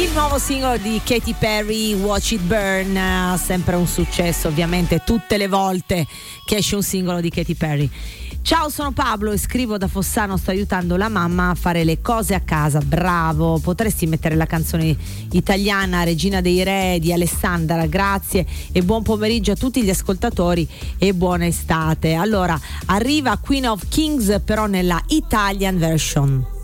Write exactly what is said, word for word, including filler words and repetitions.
Il nuovo singolo di Katy Perry, Watch It Burn, sempre un successo ovviamente tutte le volte che esce un singolo di Katy Perry. Ciao, sono Pablo e scrivo da Fossano, sto aiutando la mamma a fare le cose a casa. Bravo, potresti mettere la canzone italiana Regina dei Re di Alessandra, grazie e buon pomeriggio a tutti gli ascoltatori e buona estate. Allora, arriva Queen of Kings però nella Italian version.